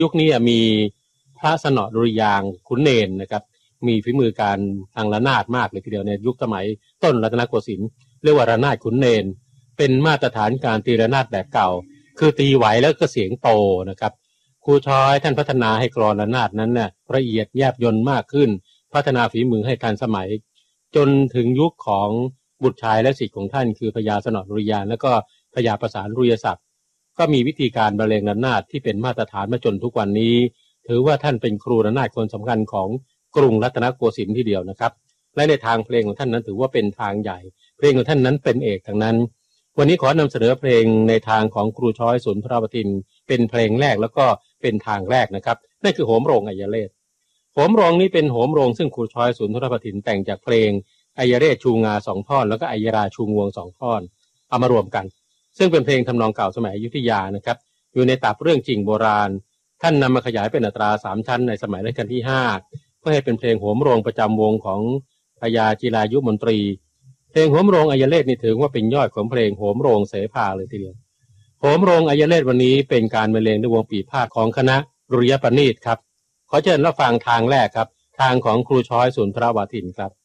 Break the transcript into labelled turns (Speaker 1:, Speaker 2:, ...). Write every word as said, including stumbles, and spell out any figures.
Speaker 1: ยุคนี้มีพระสนอดุริยางค์ขุนเนนนะครับมีฝีมือการทางระนาดมากเลยทีเดียวในยุคสมัยต้นรัตนโกสินทร์เรียกว่าระนาดขุนเนนเป็นมาตรฐานการตีระนาดแบบเก่าคือตีไหวแล้วก็เสียงโตนะครับครูช้อยท่านพัฒนาให้กลอนระนาดนั้นน่ะละเอียดแยบยลมากขึ้นพัฒนาฝีมือให้ทันสมัยจนถึงยุคของบุตรชายและศิษย์ของท่านคือพญาสนอดุริยางค์และก็พญาประสานรุยศักดิ์ก็มีวิธีการบรรเลงระนาดที่เป็นมาตรฐานมาจนทุกวันนี้ถือว่าท่านเป็นครูระนาดคนสำคัญของกรุงรัตนโกสินทร์ทีเดียวนะครับและในทางเพลงของท่านนั้นถือว่าเป็นทางใหญ่เพลงของท่านนั้นเป็นเอกทั้งนั้นวันนี้ขอนำเสนอเพลงในทางของครูช้อยสุนทรภทินเป็นเพลงแรกแล้วก็เป็นทางแรกนะครับนั่นคือโหมโรงอัยเรศโหมโรงนี้เป็นโหมโรงซึ่งครูช้อยสุนทรภทินแต่งจากเพลงอัยเรศชูงาสองท่อนแล้วก็อัยราชูงวงสองท่อนเอามารวมกันซึ่งเป็นเพลงทำนองเก่าสมัยอยุธยานะครับอยู่ในตับเรื่องจริงโบราณท่านนำมาขยายเป็นอัตราสามชั้นในสมัยรัชกาลที่ห้าเพื่อให้เป็นเพลงโหมโรงประจำวงของพญาจิรายุมนตรีเพลงโหมโรงอัยเรศนี่ถือว่าเป็นยอดของเพลงโหมโรงเสภาเลยทีเดียวโหมโรงอัยเรศวันนี้เป็นการบรรเลงด้วยวงปีพาทย์ของคณะดุริยประณีตครับขอเชิญรับฟังทางแรกครับทางของครูช้อยสุนทรภทินครับ